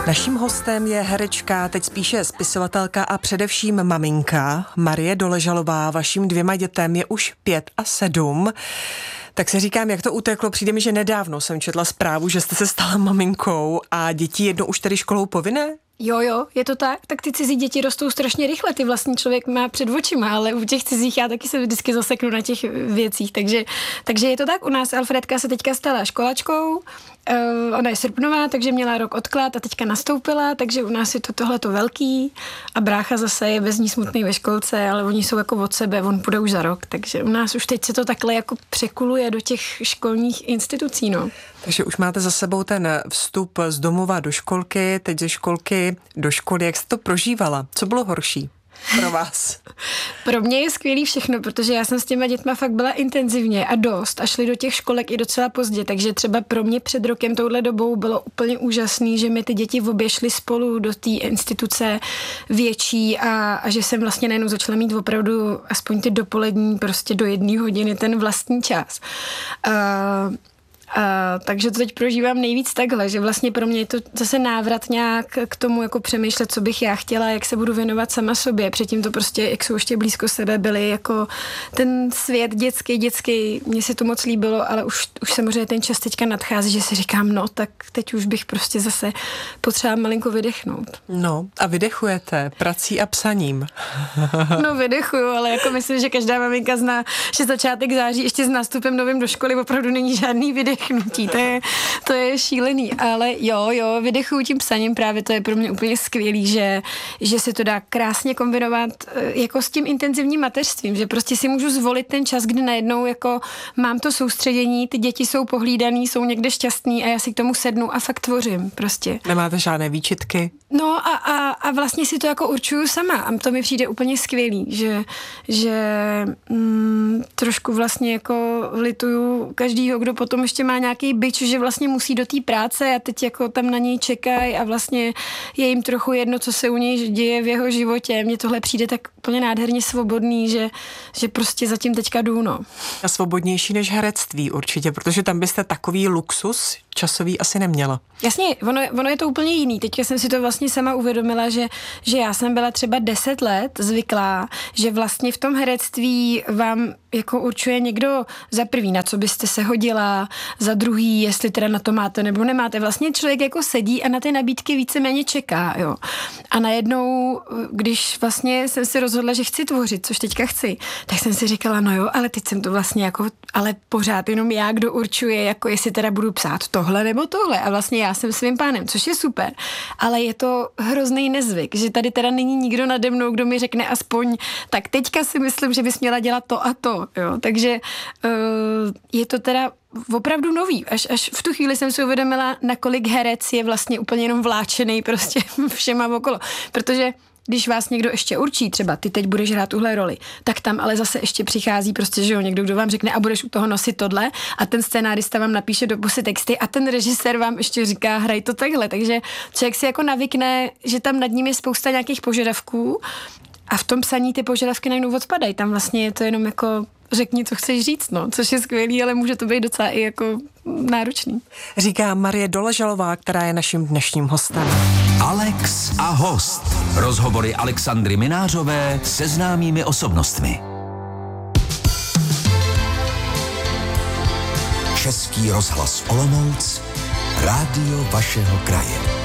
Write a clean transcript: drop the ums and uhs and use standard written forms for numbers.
Naším hostem je herečka, teď spíše spisovatelka a především maminka Marie Doležalová. Vaším 2 dětem je už 5 a 7. Tak se říkám, jak to uteklo. Přijde mi, že nedávno jsem četla zprávu, že jste se stala maminkou a děti jednou už tedy školou povinné? Jo, je to tak. Tak ty cizí děti rostou strašně rychle, ty vlastní člověk má před očima, ale u těch cizích já taky se vždycky zaseknu na těch věcích. Takže je to tak. U nás Alfredka se teďka stala školačkou, ona je srpnová, takže měla rok odklad a teďka nastoupila, takže u nás je to tohleto velký a brácha zase je bez ní smutný ve školce, ale oni jsou jako od sebe, on půjde už za rok, takže u nás už teď se to takhle jako překuluje do těch školních institucí, no. Takže už máte za sebou ten vstup z domova do školky, teď ze školky do školy. Jak jste to prožívala? Co bylo horší pro vás? Pro mě je skvělý všechno, protože já jsem s těma dětma fakt byla intenzivně a dost a šli do těch školek i docela pozdě, takže třeba pro mě před rokem touhle dobou bylo úplně úžasný, že mi ty děti obě šly spolu do té instituce větší a že jsem vlastně najednou začala mít opravdu aspoň ty dopolední prostě do 1 hodiny ten vlastní čas. Takže to teď prožívám nejvíc takhle, že vlastně pro mě je to zase návrat nějak k tomu jako přemýšlet, co bych já chtěla, jak se budu věnovat sama sobě. Předtím to prostě, jak jsou ještě blízko sebe, byly jako ten svět dětský, mně se to moc líbilo, ale už samozřejmě ten čas teďka nadchází, že si říkám, no tak teď už bych prostě zase potřeba malinko vydechnout. No a vydechujete prací a psaním. No vydechuju, ale jako myslím, že každá maminka zná, že začátek září ještě s nástupem novým do školy opravdu není žádný vydechnutí, to je šílený, ale jo, vydechuju tím psaním, právě to je pro mě úplně skvělý, že se to dá krásně kombinovat jako s tím intenzivním mateřstvím, že prostě si můžu zvolit ten čas, kdy najednou jako mám to soustředění, ty děti jsou pohlídaný, jsou někde šťastný a já si k tomu sednu a fakt tvořím prostě. Nemáte žádné výčitky? No a vlastně si to jako určuju sama a to mi přijde úplně skvělý, že trošku vlastně jako lituju každýho, kdo potom ještě má nějaký bič, že vlastně musí do té práce a teď jako tam na něj čekají a vlastně je jim trochu jedno, co se u něj děje v jeho životě. Mně tohle přijde tak úplně nádherně svobodný, že prostě zatím teďka jdu, no. A svobodnější než herectví určitě, protože tam byste takový luxus časový asi neměla. Jasně, ono je to úplně jiný. Teďka jsem si to vlastně sama uvědomila, že já jsem byla třeba 10 let zvyklá, že vlastně v tom herectví vám jako určuje někdo za prvý, na co byste se hodila, za druhý, jestli teda na to máte nebo nemáte. Vlastně člověk jako sedí a na ty nabídky víceméně čeká, jo. A najednou, když vlastně jsem si rozhodla, že chci tvořit, což teďka chci, tak jsem si říkala, no jo, ale teď jsem to vlastně jako, ale pořád jenom já, kdo určuje, jako jestli teda budu psát tohle nebo tohle. A vlastně já jsem svým pánem, což je super. Ale je to hrozný nezvyk, že tady teda není nikdo nade mnou, kdo mi řekne aspoň, tak teďka si myslím, že bys měla dělat to a to, jo. Takže je to teda opravdu nový. Až v tu chvíli jsem si uvědomila, nakolik herec je vlastně úplně jenom vláčený prostě všema okolo. Protože když vás někdo ještě určí, třeba ty teď budeš hrát tuhle roli, tak tam ale zase ještě přichází prostě, že jo, někdo, kdo vám řekne a budeš u toho nosit tohle a ten scénárista vám napíše do pusy texty a ten režisér vám ještě říká, hraj to takhle. Takže člověk si jako navykne, že tam nad ním je spousta nějakých požadavků a v tom psaní ty požadavky najednou odpadají. Tam vlastně je to jenom jako řekni, co chceš říct, no, což je skvělý, ale může to být docela i jako náročný. Říká Marie Doležalová, která je naším dnešním hostem. Alex a host. Rozhovory Alexandry Minářové se známými osobnostmi. Český rozhlas Olomouc, rádio vašeho kraje.